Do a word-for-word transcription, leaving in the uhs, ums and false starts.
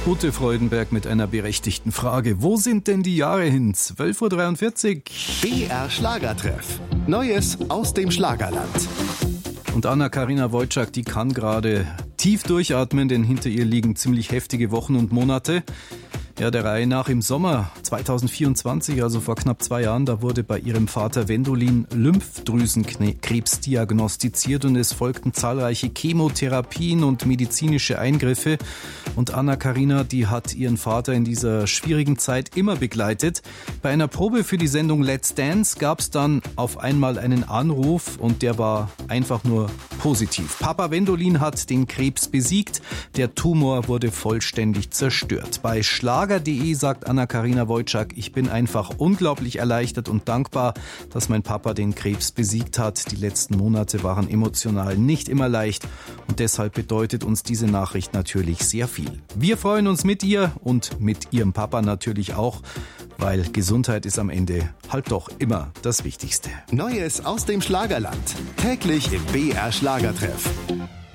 Ute Freudenberg mit einer berechtigten Frage. Wo sind denn die Jahre hin? zwölf Uhr dreiundvierzig. B R Schlagertreff. Neues aus dem Schlagerland. Und Anna-Karina Wojcik, die kann gerade tief durchatmen, denn hinter ihr liegen ziemlich heftige Wochen und Monate. Ja, der Reihe nach im Sommer zwanzig vierundzwanzig, also vor knapp zwei Jahren, da wurde bei ihrem Vater Wendolin Lymphdrüsenkrebs diagnostiziert und es folgten zahlreiche Chemotherapien und medizinische Eingriffe. Und Anna-Karina, die hat ihren Vater in dieser schwierigen Zeit immer begleitet. Bei einer Probe für die Sendung Let's Dance gab es dann auf einmal einen Anruf und der war einfach nur positiv. Papa Wendolin hat den Krebs besiegt, der Tumor wurde vollständig zerstört. Bei Schlager Schlager punkt de sagt Anna-Karina Wojcik, ich bin einfach unglaublich erleichtert und dankbar, dass mein Papa den Krebs besiegt hat. Die letzten Monate waren emotional nicht immer leicht und deshalb bedeutet uns diese Nachricht natürlich sehr viel. Wir freuen uns mit ihr und mit ihrem Papa natürlich auch, weil Gesundheit ist am Ende halt doch immer das Wichtigste. Neues aus dem Schlagerland. Täglich im B R Schlagertreff.